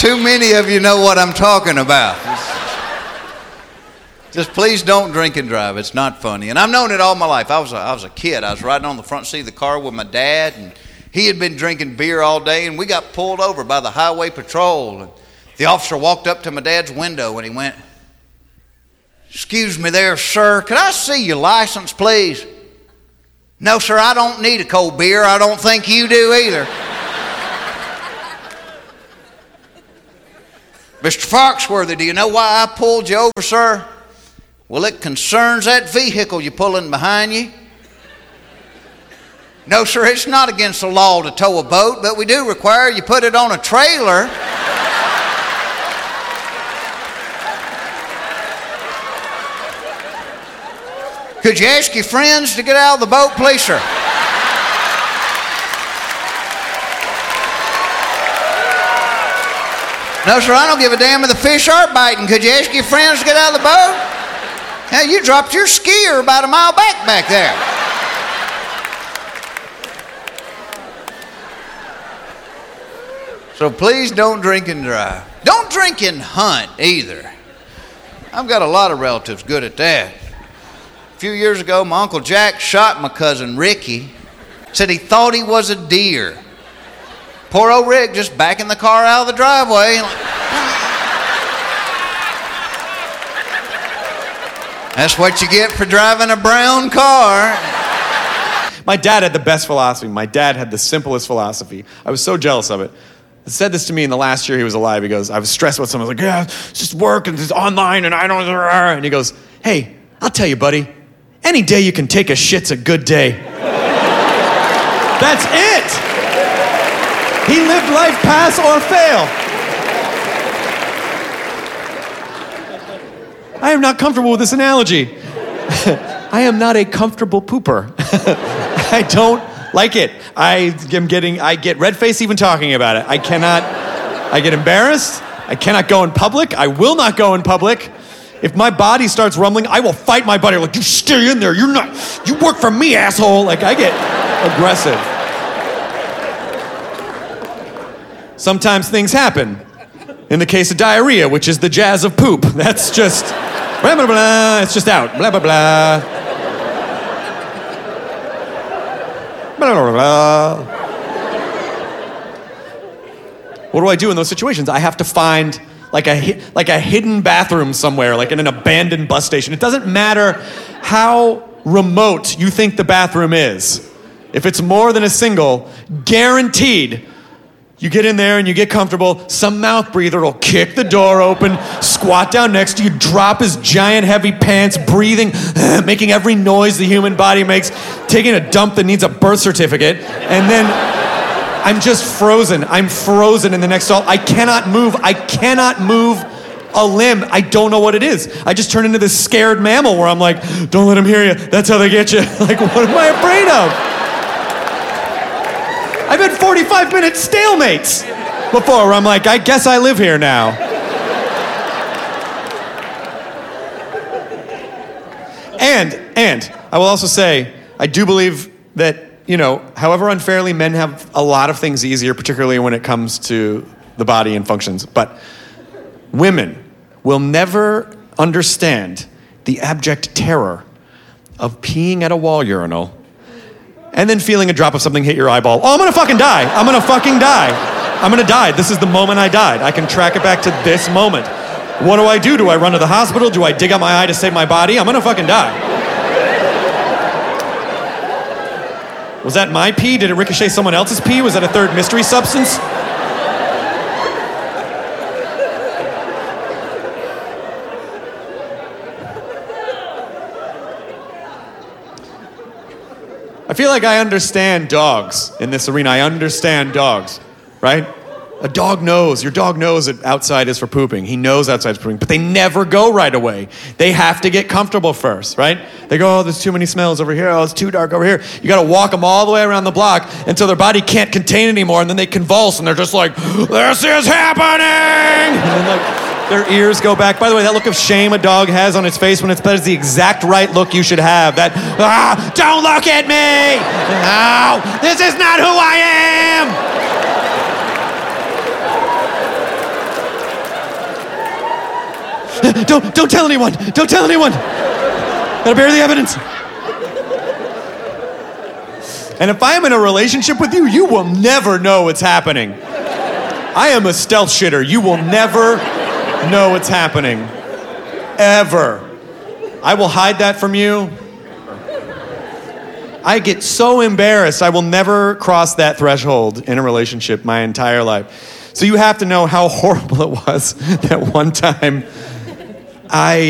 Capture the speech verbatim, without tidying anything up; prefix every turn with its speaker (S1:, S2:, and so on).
S1: too many of you know what I'm talking about. Just please don't drink and drive. It's not funny. And I've known it all my life. I was a, I was a kid. I was riding on the front seat of the car with my dad, and he had been drinking beer all day, and we got pulled over by the highway patrol. And the officer walked up to my dad's window, and he went, "Excuse me there, sir. Could I see your license, please?" "No, sir, I don't need a cold beer. I don't think you do either." "Mister Foxworthy, do you know why I pulled you over, sir?" "Well, it concerns that vehicle you're pulling behind you." "No, sir, it's not against the law to tow a boat, but we do require you put it on a trailer." "Could you ask your friends to get out of the boat, please, sir?" "No, sir, I don't give a damn if the fish are biting. Could you ask your friends to get out of the boat?" "Now, you dropped your skier about a mile back back there." So please don't drink and drive. Don't drink and hunt either. I've got a lot of relatives good at that. A few years ago, my Uncle Jack shot my cousin Ricky. Said he thought he was a deer. Poor old Rick just backing the car out of the driveway. That's what you get for driving a brown car.
S2: My dad had the best philosophy. My dad had the simplest philosophy. I was so jealous of it. He said this to me in the last year he was alive. He goes, I was stressed about something. I was like, yeah, it's just work and it's online and I don't... And he goes, hey, I'll tell you, buddy, any day you can take a shit's a good day. That's it. He lived life pass or fail. I am not comfortable with this analogy. I am not a comfortable pooper. I don't like it. I am getting, I get red face even talking about it. I cannot, I get embarrassed. I cannot go in public. I will not go in public. If my body starts rumbling, I will fight my body. Like, you stay in there. You're not, you work for me, asshole. Like, I get aggressive. Sometimes things happen. In the case of diarrhea, which is the jazz of poop. That's just, blah, blah, blah. It's just out. Blah, blah, blah. Blah, blah, blah. What do I do in those situations? I have to find like a like a hidden bathroom somewhere, like in an abandoned bus station. It doesn't matter how remote you think the bathroom is. If it's more than a single, guaranteed, you get in there and you get comfortable, some mouth breather will kick the door open, squat down next to you, drop his giant heavy pants, breathing, making every noise the human body makes, taking a dump that needs a birth certificate, and then I'm just frozen. I'm frozen in the next stall. I cannot move. I cannot move a limb. I don't know what it is. I just turn into this scared mammal where I'm like, don't let him hear you. That's how they get you. Like, what am I afraid of? I've had forty-five minute stalemates before where I'm like, I guess I live here now. And, and, I will also say, I do believe that, you know, however unfairly men have a lot of things easier, particularly when it comes to the body and functions, but women will never understand the abject terror of peeing at a wall urinal and then feeling a drop of something hit your eyeball. Oh, I'm gonna fucking die. I'm gonna fucking die. I'm gonna die. This is the moment I died. I can track it back to this moment. What do I do? Do I run to the hospital? Do I dig out my eye to save my body? I'm gonna fucking die. Was that my pee? Did it ricochet someone else's pee? Was that a third mystery substance? I feel like I understand dogs in this arena. I understand dogs, right? A dog knows, your dog knows that outside is for pooping. He knows outside is for pooping, but they never go right away. They have to get comfortable first, right? They go, oh, there's too many smells over here. Oh, it's too dark over here. You gotta walk them all the way around the block until their body can't contain anymore, and then they convulse, and they're just like, this is happening! And then like, their ears go back. By the way, that look of shame a dog has on its face when it's pet is the exact right look you should have. That, ah, don't look at me! No, this is not who I am! don't, don't, don't tell anyone. Don't tell anyone. Gotta bury the evidence. And if I am in a relationship with you, you will never know what's happening. I am a stealth shitter. You will never know what's happening. Ever. I will hide that from you. I get so embarrassed. I will never cross that threshold in a relationship my entire life. So you have to know how horrible it was that one time I